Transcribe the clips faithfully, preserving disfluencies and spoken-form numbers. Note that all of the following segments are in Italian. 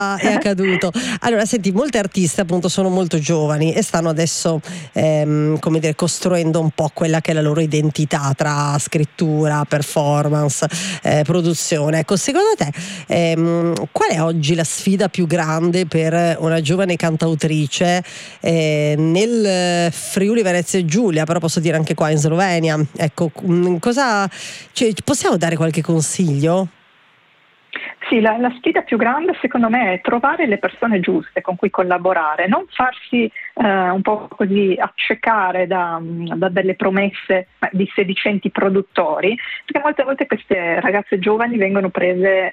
è accaduto. Allora, senti, molte artiste appunto sono molto giovani e stanno adesso ehm, come dire, costruendo un po' quella che è la loro identità tra scrittura, performance, eh, produzione. Ecco, secondo te ehm, qual è oggi la sfida più grande per una giovane cantautrice eh, nel Friuli Venezia Giulia, però posso dire anche qua in Slovenia? Ecco, mh, cosa, cioè, possiamo dare qualche consiglio? Sì, la, la sfida più grande secondo me è trovare le persone giuste con cui collaborare, non farsi eh, un po' così accecare da, da delle promesse di sedicenti produttori, perché molte volte queste ragazze giovani vengono prese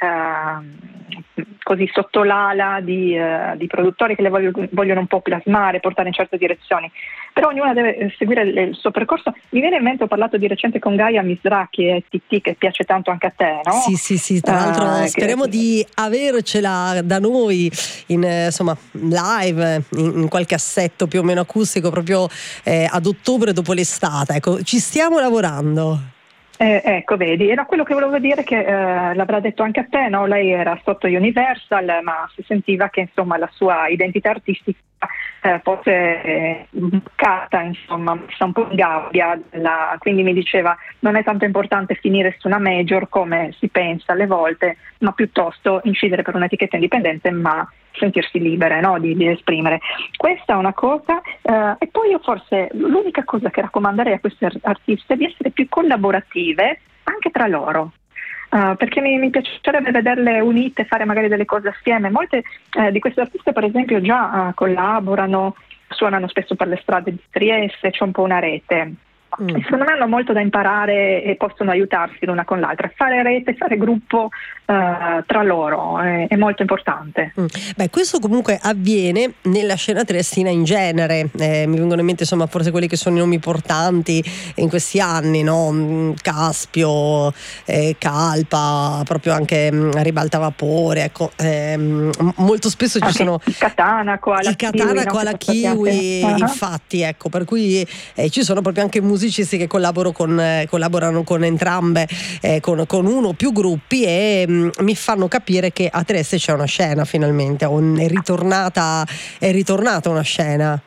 eh, così sotto l'ala di, eh, di produttori che le vogliono, vogliono un po' plasmare, portare in certe direzioni, però ognuna deve seguire il, il suo percorso. Mi viene in mente, ho parlato di recente con Gaia Misraki e T T, che piace tanto anche a te, no? Sì, sì, sì, tra l'altro uh, speriamo che... di avercela da noi in, insomma, live, in, in qualche assetto più o meno acustico proprio eh, ad ottobre dopo l'estate. Ecco, ci stiamo lavorando. Eh, ecco, vedi, era quello che volevo dire, che eh, l'avrà detto anche a te, no? Lei era sotto Universal, ma si sentiva che insomma la sua identità artistica eh, fosse eh, bucata, insomma, messa un po' in gabbia, la, quindi mi diceva non è tanto importante finire su una major come si pensa alle volte, ma piuttosto incidere per un'etichetta indipendente, ma sentirsi libere, no? di, di esprimere. Questa è una cosa, eh, e poi io forse l'unica cosa che raccomanderei a queste artiste è di essere più collaborative anche tra loro. Uh, perché mi, mi piacerebbe vederle unite, fare magari delle cose assieme. Molte eh, di queste artiste per esempio già uh, collaborano, suonano spesso per le strade di Trieste, c'è un po' una rete. Mm. E secondo me hanno molto da imparare e possono aiutarsi l'una con l'altra. Fare rete, fare gruppo uh, tra loro è, è molto importante. Mm. Beh, questo comunque avviene nella scena triestina in genere. Eh, mi vengono in mente insomma forse quelli che sono i nomi portanti in questi anni, no? Caspio, eh, Calpa, proprio anche mh, Ribalta Vapore. Ecco, ehm, molto spesso ci anche sono i Katana, i Katana, no? la Kiwi, uh-huh. Infatti, ecco, per cui eh, ci sono proprio anche musicisti che collaborano con, eh, collaborano con entrambe, eh, con, con uno o più gruppi e mh, mi fanno capire che a Trieste c'è una scena finalmente, è ritornata, è ritornata una scena.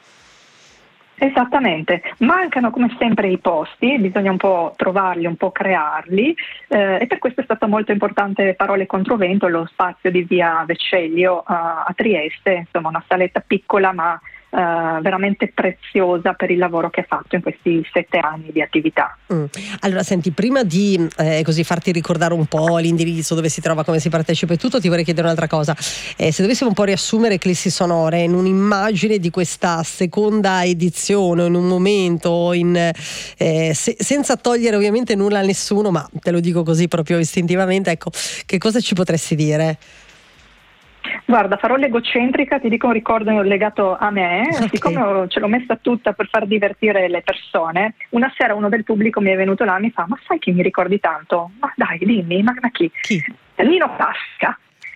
Esattamente, mancano come sempre i posti, bisogna un po' trovarli, un po' crearli eh, e per questo è stato molto importante Parole contro vento, lo spazio di via Vecellio uh, a Trieste, insomma una saletta piccola ma Uh, veramente preziosa per il lavoro che ha fatto in questi sette anni di attività. Mm. Allora senti, prima di eh, così farti ricordare un po' l'indirizzo, dove si trova, come si partecipa e tutto, ti vorrei chiedere un'altra cosa. Eh, se dovessimo un po' riassumere Eclissi Sonore in un'immagine di questa seconda edizione, in un momento, in, eh, se, senza togliere ovviamente nulla a nessuno, ma te lo dico così proprio istintivamente, ecco, che cosa ci potresti dire? Guarda, farò l'egocentrica, ti dico un ricordo legato a me, okay. Siccome ce l'ho messa tutta per far divertire le persone, una sera uno del pubblico mi è venuto là e mi fa: ma sai chi mi ricordi tanto? Ma dai, dimmi, ma, ma chi? Chi? Nino Frassica.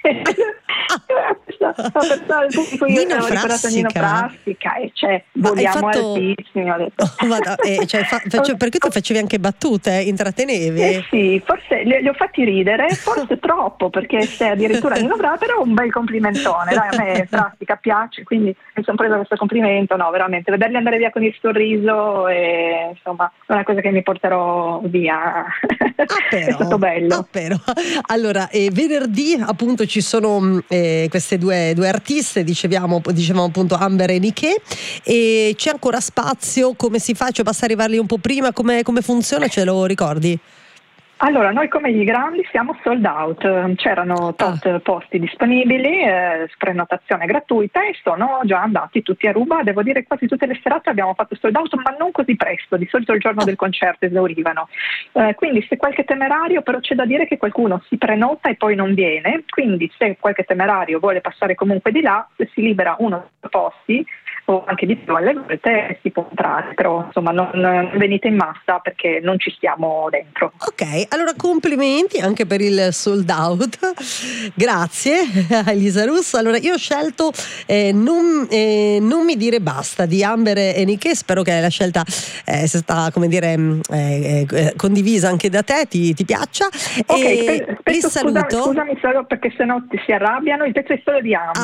Nino Frassica e cioè vogliamo fatto... altissimi, ho detto. Oh, vada, eh, cioè, fa, faccio, perché tu facevi anche battute, intrattenevi? Eh sì, forse li, li ho fatti ridere, forse troppo, perché se addirittura Nino Frassica, però un bel complimentone, dai, a me Frassica piace, quindi mi sono presa questo complimento, no, veramente, vederli andare via con il sorriso e, insomma, è una cosa che mi porterò via. Ah, però, è stato bello. Ah, però. Allora, eh, venerdì appunto ci sono eh, queste due, due artiste, dicevamo, dicevamo appunto Amber e Niché, e c'è ancora spazio? Come si fa? Cioè, basta arrivarli un po' prima? Come, come funziona? Ce lo ricordi? Allora, noi come gli grandi siamo sold out, c'erano tot ah. posti disponibili, eh, prenotazione gratuita e sono già andati tutti a ruba. Devo dire quasi tutte le serate abbiamo fatto sold out, ma non così presto, di solito il giorno ah. del concerto esaurivano. Eh, quindi se qualche temerario, però c'è da dire che qualcuno si prenota e poi non viene, quindi se qualche temerario vuole passare comunque di là, se si libera uno dei posti, o anche di più alle volte si può entrare, però insomma non, non venite in massa perché non ci stiamo dentro. Ok, allora complimenti anche per il sold out. Grazie a Elisa Russo. Allora io ho scelto eh, non, eh, non mi dire basta di Amber e Niché, spero che la scelta eh, sia stata, come dire, eh, eh, condivisa anche da te, ti, ti piaccia. Ok, E spe- li aspetta, scusa, saluto. scusami solo perché sennò ti si arrabbiano, il pezzo è solo di Amber.